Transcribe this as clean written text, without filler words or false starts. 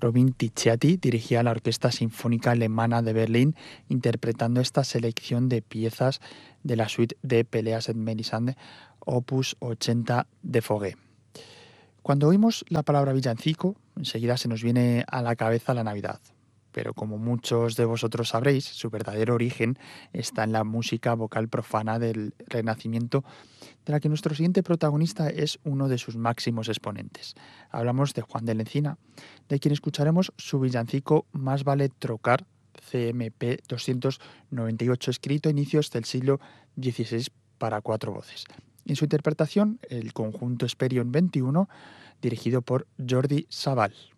Robin Ticciati dirigía la Orquesta Sinfónica Alemana de Berlín interpretando esta selección de piezas de la suite de Peleas et Mélisande, opus 80 de Fauré. Cuando oímos la palabra villancico, enseguida se nos viene a la cabeza la Navidad. Pero como muchos de vosotros sabréis, su verdadero origen está en la música vocal profana del Renacimiento, de la que nuestro siguiente protagonista es uno de sus máximos exponentes. Hablamos de Juan de la Encina, de quien escucharemos su villancico Más vale trocar, CMP 298, escrito a inicios del siglo XVI para 4 voces. En su interpretación, el conjunto Hesperion 21, dirigido por Jordi Savall.